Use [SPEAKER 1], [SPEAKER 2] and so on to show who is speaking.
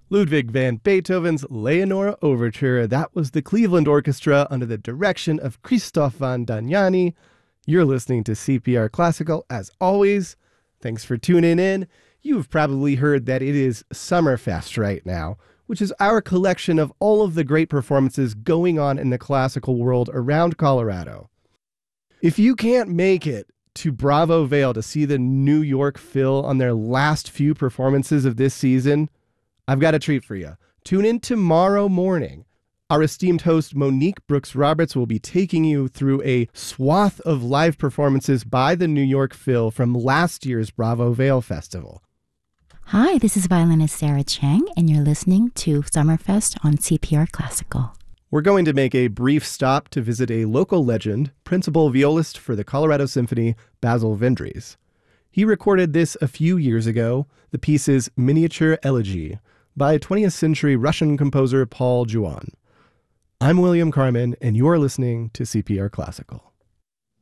[SPEAKER 1] Ludwig van Beethoven's Leonore Overture. That was the Cleveland Orchestra under the direction of Christoph von Dohnanyi. You're listening to CPR Classical, as always. Thanks for tuning in. You've probably heard that it is Summerfest right now, which is our collection of all of the great performances going on in the classical world around Colorado. If you can't make it to Bravo Vale to see the New York Phil on their last few performances of this season, I've got a treat for you. Tune in tomorrow morning. Our esteemed host, Monique Brooks-Roberts, will be taking you through a swath of live performances by the New York Phil from last year's Bravo Vale Festival.
[SPEAKER 2] Hi, this is violinist Sarah Chang, and you're listening to Summerfest on CPR Classical.
[SPEAKER 1] We're going to make a brief stop to visit a local legend, principal violist for the Colorado Symphony, Basil Vendries. He recorded this a few years ago. The piece is Miniature Elegy by 20th century Russian composer Paul Juon. I'm William Carmen, and you're listening to CPR Classical.